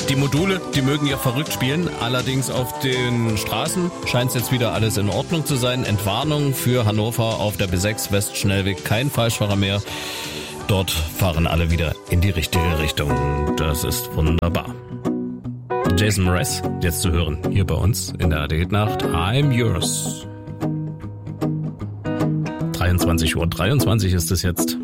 Die Module, die mögen ja verrückt spielen, allerdings auf den Straßen scheint es jetzt wieder alles in Ordnung zu sein. Entwarnung für Hannover auf der B6 Westschnellweg, kein Falschfahrer mehr. Dort fahren alle wieder in die richtige Richtung. Das ist wunderbar. Jason Mraz, jetzt zu hören, hier bei uns in der AD-Nacht. I'm Yours. 23:23 ist es jetzt.